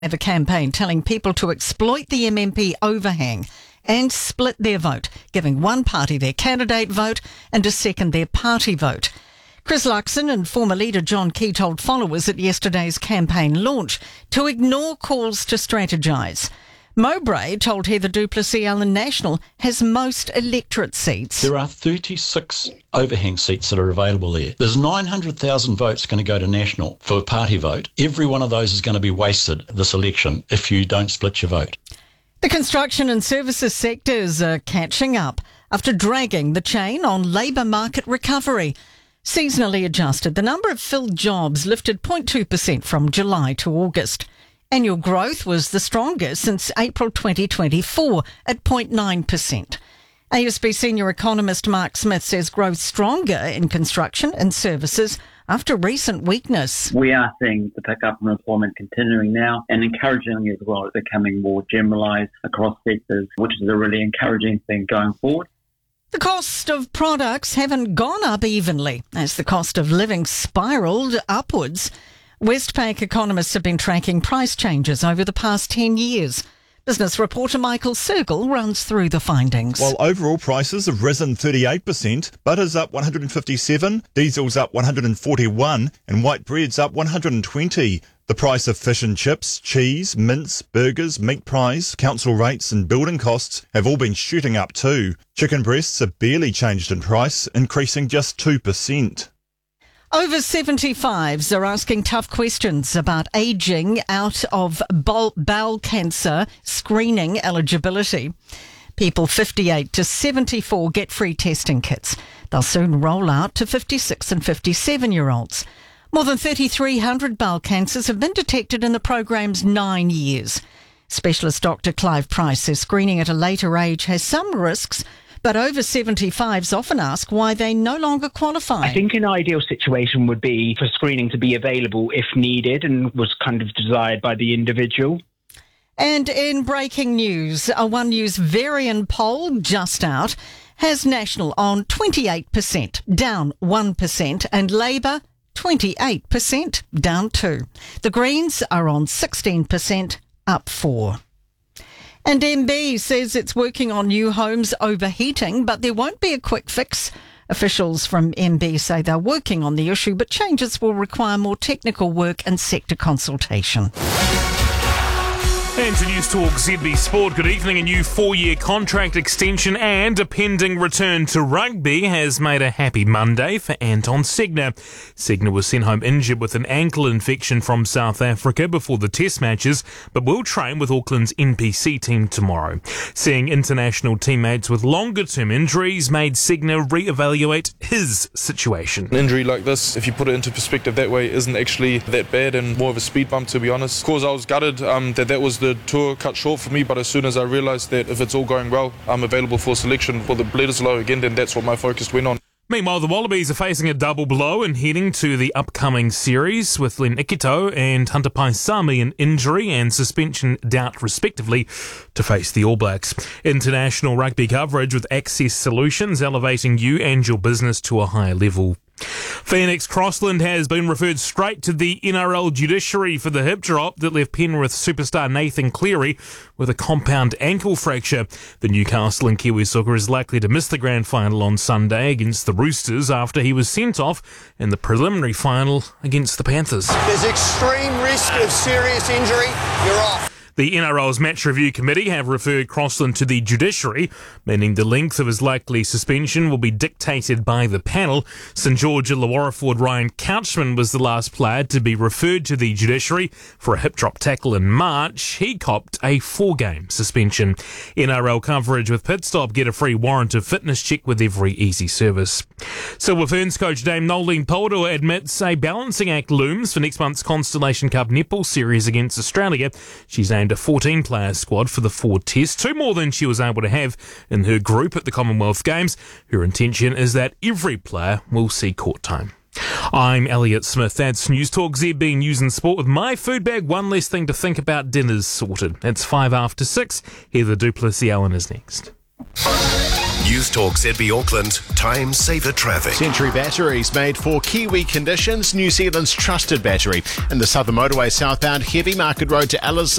have a campaign telling people to exploit the MMP overhang and split their vote, giving one party their candidate vote and a second their party vote. Chris Luxon and former leader John Key told followers at yesterday's campaign launch to ignore calls to strategise. Mowbray told Heather du Plessis-Allen National has most electorate seats. There are 36 overhang seats that are available there. There's 900,000 votes going to go to National for a party vote. Every one of those is going to be wasted this election if you don't split your vote. The construction and services sectors are catching up after dragging the chain on labour market recovery. Seasonally adjusted, the number of filled jobs lifted 0.2% from July to August. Annual growth was the strongest since April 2024 at 0.9%. ASB senior economist Mark Smith says growth stronger in construction and services after recent weakness. We are seeing the pickup in employment continuing now, and encouragingly as well, it's becoming more generalised across sectors, which is a really encouraging thing going forward. The cost of products haven't gone up evenly as the cost of living spiralled upwards. Westpac economists have been tracking price changes over the past 10 years. Business reporter Michael Sergel runs through the findings. While overall prices have risen 38%, butter's up 157, diesel's up 141 and white bread's up 120. The price of fish and chips, cheese, mince, burgers, meat pies, council rates and building costs have all been shooting up too. Chicken breasts have barely changed in price, increasing just 2%. Over 75s are asking tough questions about ageing out of bowel cancer screening eligibility. People 58 to 74 get free testing kits. They'll soon roll out to 56 and 57-year-olds. More than 3,300 bowel cancers have been detected in the programme's 9 years. Specialist Dr. Clive Price says screening at a later age has some risks, but over 75s often ask why they no longer qualify. I think an ideal situation would be for screening to be available if needed and was kind of desired by the individual. And in breaking news, a One News Varian poll just out has National on 28%, down 1%, and Labour 28%, down 2%. The Greens are on 16%, up 4%. And MB says it's working on new homes overheating, but there won't be a quick fix. Officials from MB say they're working on the issue, but changes will require more technical work and sector consultation. And to News Talk ZB Sport, good evening. A new 4-year contract extension and a pending return to rugby has made a happy Monday for Anton Segner. Segner was sent home injured with an ankle infection from South Africa before the test matches, but will train with Auckland's NPC team tomorrow. Seeing international teammates with longer-term injuries made Segner reevaluate his situation. An injury like this, if you put it into perspective that way, isn't actually that bad and more of a speed bump, to be honest. Of course, I was gutted that was the tour cut short for me, but as soon as I realised that if it's all going well, I'm available for selection for the Bledisloe again, then that's what my focus went on. Meanwhile, the Wallabies are facing a double blow and heading to the upcoming series with Len Ikito and Hunter Paisami in injury and suspension doubt respectively to face the All Blacks. International rugby coverage with Access Solutions, elevating you and your business to a higher level. Phoenix Crossland has been referred straight to the NRL judiciary for the hip drop that left Penrith superstar Nathan Cleary with a compound ankle fracture. The Newcastle and Kiwi Soccer is likely to miss the grand final on Sunday against the Roosters after he was sent off in the preliminary final against the Panthers. There's extreme risk of serious injury. You're off. The NRL's Match Review Committee have referred Crossland to the judiciary, meaning the length of his likely suspension will be dictated by the panel. St George Illawarra forward Ryan Couchman was the last player to be referred to the judiciary for a hip drop tackle in March. He copped a 4-game suspension. NRL coverage with Pitstop get a free warrant of fitness check with every easy service. Silver Ferns coach Dame Nolene Poldua admits a balancing act looms for next month's Constellation Cup netball series against Australia. She's named a 14-player squad for the 4 tests, 2 more than she was able to have in her group at the Commonwealth Games. Her intention is that every player will see court time. I'm Elliot Smith. That's News Talk ZB News and Sport with my food bag. One less thing to think about. Dinner's sorted. It's 5 after 6. Heather du Plessis-Allen is next. News Talk ZB Auckland, time saver traffic. Century Batteries made for Kiwi conditions, New Zealand's trusted battery. In the Southern Motorway southbound, Heavy Market Road to Ellerslie.